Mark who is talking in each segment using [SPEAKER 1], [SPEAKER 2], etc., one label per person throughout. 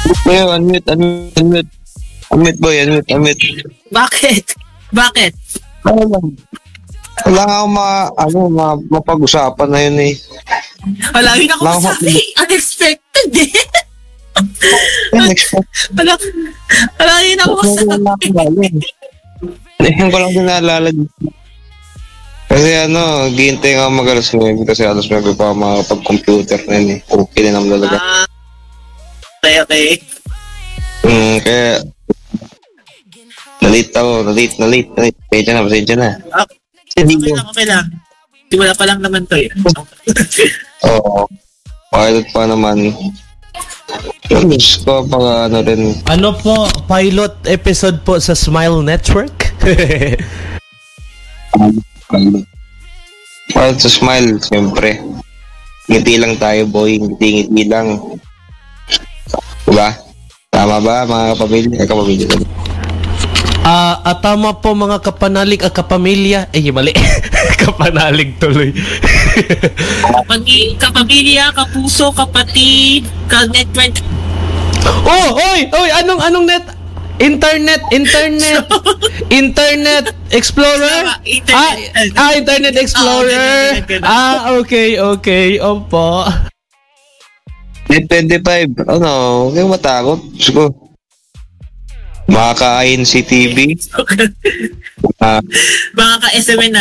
[SPEAKER 1] Boy, unmute, boy, unmute.
[SPEAKER 2] Bakit? Bakit?
[SPEAKER 1] Ano lang. Wala nga akong mapag-usapan na yun eh.
[SPEAKER 2] Wala, yun ako masabi. Unexpected eh. Wala, yun ako masabi.
[SPEAKER 1] Ngayon ko lang din naalala dito. Kasi ghihintay nga mag-alas 9 kasi alas 9 pa makapag-computer na yun eh. Okay din naman talaga.
[SPEAKER 2] Okay.
[SPEAKER 1] Kaya nalate. Pasensya na.
[SPEAKER 2] Okay lang. Simula pa lang naman to eh.
[SPEAKER 1] Oo. Pilot pa naman. Diyos ko, baka rin.
[SPEAKER 3] Ano po, pilot episode po sa Smile Network?
[SPEAKER 1] Pilot sa Smile, siyempre. Ngiti lang tayo, boy. Ngiti lang. Diba? Tama ba, mga kapamilya?
[SPEAKER 3] Tama po mga kapamilya. Mali. Kapanalig tuloy.
[SPEAKER 2] Kapamilya, kapuso, kapatid, ka-network.
[SPEAKER 3] Oy, anong net? Internet Explorer? Internet Explorer. Okay. Opo.
[SPEAKER 1] Net 25. Huwag kayong matakot. Gusto ko. Makaka-INC TV.
[SPEAKER 2] Mga ka-SMNI.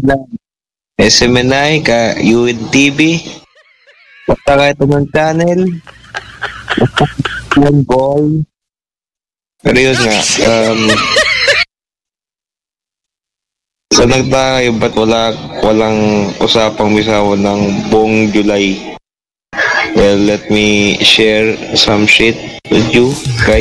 [SPEAKER 1] SMNI, ka-UNTV. Basta kahit anong channel. One ball. Pero yun nga. So nagtayo, ba't walang usapang bisawan ng buong July? Well, let me share some shit with you guys.